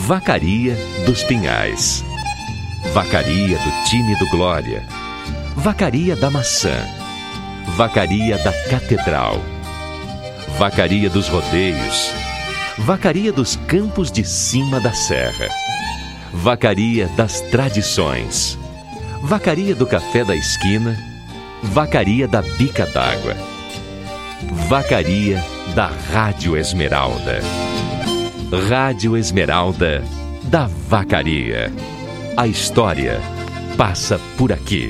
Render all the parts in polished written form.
Vacaria dos Pinhais, Vacaria do time do Glória, Vacaria da Maçã, Vacaria da Catedral, Vacaria dos Rodeios, Vacaria dos Campos de Cima da Serra, Vacaria das Tradições, Vacaria do Café da Esquina, Vacaria da Bica d'Água, Vacaria da Rádio Esmeralda. Rádio Esmeralda da Vacaria. A história passa por aqui.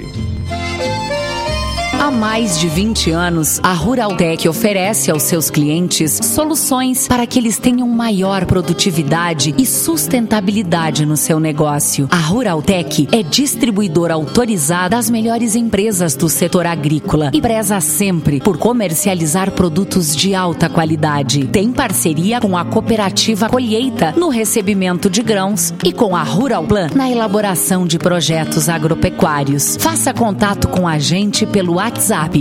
Há mais de 20 anos, a Ruraltec oferece aos seus clientes soluções para que eles tenham maior produtividade e sustentabilidade no seu negócio. A Ruraltec é distribuidora autorizada das melhores empresas do setor agrícola e preza sempre por comercializar produtos de alta qualidade. Tem parceria com a Cooperativa Colheita no recebimento de grãos e com a Ruralplan na elaboração de projetos agropecuários. Faça contato com a gente pelo WhatsApp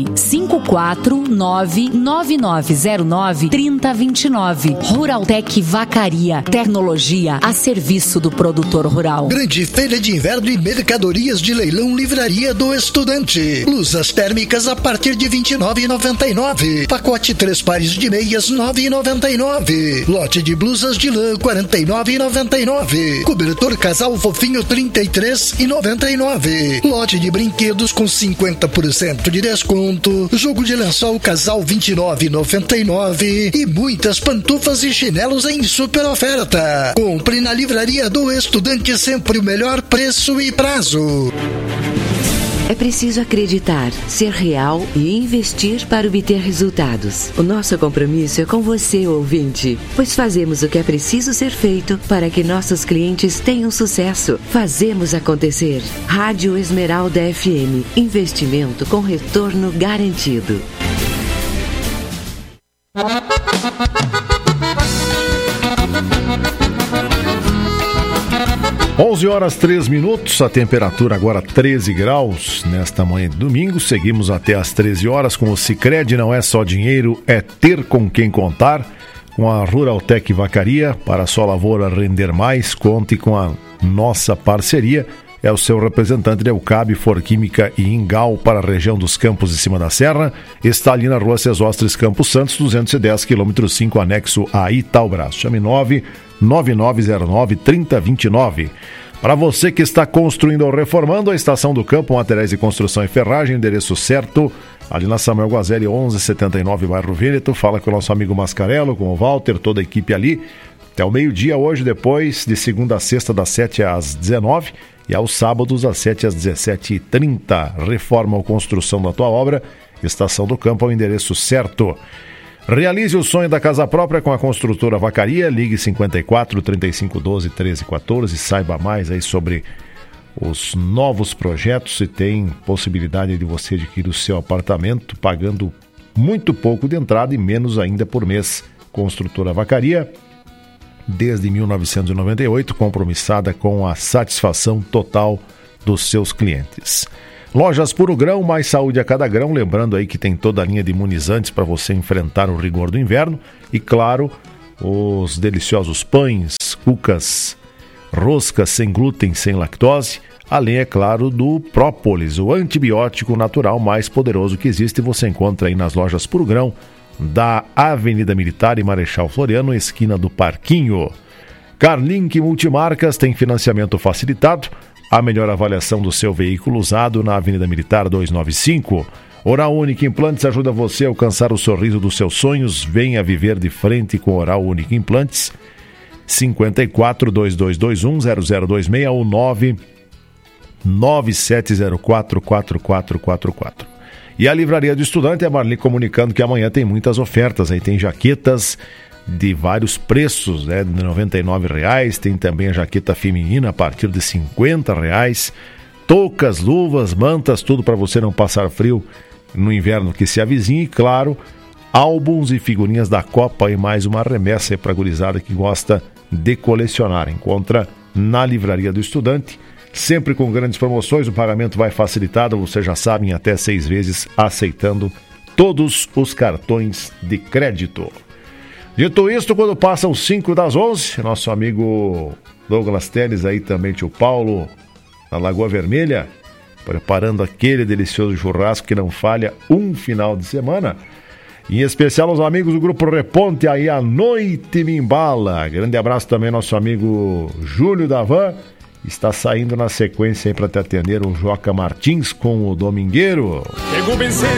549-9909-3029. Ruraltec Vacaria, tecnologia a serviço do produtor rural. Grande feira de inverno e mercadorias de leilão Livraria do Estudante. Blusas térmicas a partir de R$ 29,99. Pacote 3 pares de meias R$ 9,99. Lote de blusas de lã R$ 49,99. Cobertor casal fofinho R$ 33,99. Lote de brinquedos com 50% de desconto, jogo de lençol casal R$ 29,99 e muitas pantufas e chinelos em super oferta. Compre na Livraria do Estudante, sempre o melhor preço e prazo. É preciso acreditar, ser real e investir para obter resultados. O nosso compromisso é com você, ouvinte, pois fazemos o que é preciso ser feito para que nossos clientes tenham sucesso. Fazemos acontecer. Rádio Esmeralda FM. Investimento com retorno garantido. 11h03, a temperatura agora 13 graus nesta manhã de domingo. Seguimos até às 13 horas com o Sicredi. Não é só dinheiro, é ter com quem contar. Com a Ruraltec Vacaria, para a sua lavoura render mais, conte com a nossa parceria. É o seu representante de Eucabe, Forquímica e Ingal para a região dos Campos de Cima da Serra. Está ali na Rua Sesostres, Campos Santos, 210, quilômetro 5, anexo a Itaubras. Chame 99909-3029. Para você que está construindo ou reformando, a Estação do Campo, materiais de construção e ferragem, endereço certo, ali na Samuel Guazelli, 1179, bairro Vêneto. Fala com o nosso amigo Mascarello, com o Walter, toda a equipe ali. Até o meio-dia hoje, depois de segunda a sexta, das 7 às 19 e aos sábados, das 7 às 17h30. Reforma ou construção da tua obra, Estação do Campo, é o endereço certo. Realize o sonho da casa própria com a construtora Vacaria. Ligue 54 3512 1314 e saiba mais aí sobre os novos projetos e tem possibilidade de você adquirir o seu apartamento pagando muito pouco de entrada e menos ainda por mês. Construtora Vacaria, desde 1998, compromissada com a satisfação total dos seus clientes. Lojas Puro Grão, mais saúde a cada grão. Lembrando aí que tem toda a linha de imunizantes para você enfrentar o rigor do inverno. E claro, os deliciosos pães, cucas, roscas sem glúten, sem lactose. Além, é claro, do própolis, o antibiótico natural mais poderoso que existe. Você encontra aí nas Lojas Puro Grão, da Avenida Militar e Marechal Floriano, esquina do Parquinho. Carlink Multimarcas tem financiamento facilitado. A melhor avaliação do seu veículo usado na Avenida Militar 295. Oral Único Implantes ajuda você a alcançar o sorriso dos seus sonhos. Venha viver de frente com Oral Único Implantes. 54 2221 0026 ou 99704 4444. E a Livraria do Estudante, a Marli comunicando que amanhã tem muitas ofertas. Aí tem jaquetas de vários preços, né, de R$ 99,00, tem também a jaqueta feminina a partir de R$ 50,00, toucas, luvas, mantas, tudo para você não passar frio no inverno que se avizinha. E claro, álbuns e figurinhas da Copa e mais uma remessa para a gurizada que gosta de colecionar. Encontra na Livraria do Estudante, sempre com grandes promoções. O pagamento vai facilitado, vocês já sabem, até 6 vezes, aceitando todos os cartões de crédito. Dito isto, quando passam 5:11, nosso amigo Douglas Teles aí também, tio Paulo, na Lagoa Vermelha, preparando aquele delicioso churrasco que não falha um final de semana. Em especial aos amigos do Grupo Reponte aí, a noite me embala. Grande abraço também ao nosso amigo Júlio da Van. Está saindo na sequência aí para te atender o Joca Martins com o Domingueiro.